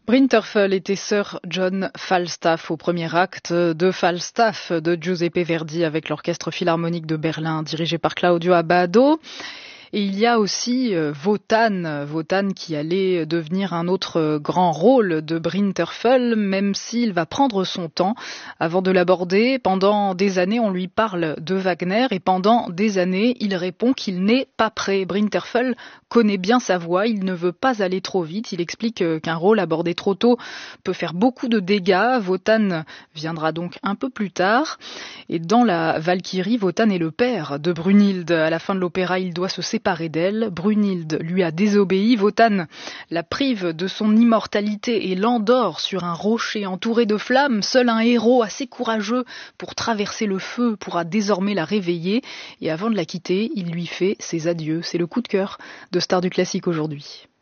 Brinterfell était Sir John Falstaff au premier acte de Falstaff de Giuseppe Verdi avec l'Orchestre Philharmonique de Berlin dirigé par Claudio Abbado. Et il y a aussi Wotan qui allait devenir un autre grand rôle de Brinterfell, même s'il va prendre son temps avant de l'aborder. Pendant des années, on lui parle de Wagner et pendant des années, il répond qu'il n'est pas prêt. Brinterfell connaît bien sa voix, il ne veut pas aller trop vite. Il explique qu'un rôle abordé trop tôt peut faire beaucoup de dégâts. Wotan viendra donc un peu plus tard. Et dans la Valkyrie, Wotan est le père de Brunhilde. À la fin de l'opéra, il doit se séparer d'elle. Brunhilde lui a désobéi. Wotan la prive de son immortalité et l'endort sur un rocher entouré de flammes. Seul un héros assez courageux pour traverser le feu pourra désormais la réveiller. Et avant de la quitter, il lui fait ses adieux. C'est le coup de cœur de Star du classique aujourd'hui.